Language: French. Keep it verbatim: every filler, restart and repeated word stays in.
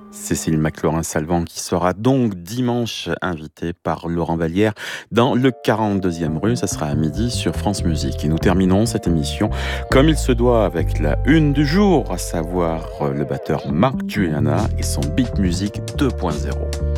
Cécile McLaurin-Salvant qui sera donc dimanche invitée par Laurent Vallière dans le quarante-deuxième rue. Ça sera à midi sur France Musique. Et nous terminons cette émission comme il se doit avec la une du jour, à savoir le batteur Mark Juliana et son Beat Music deux point zéro.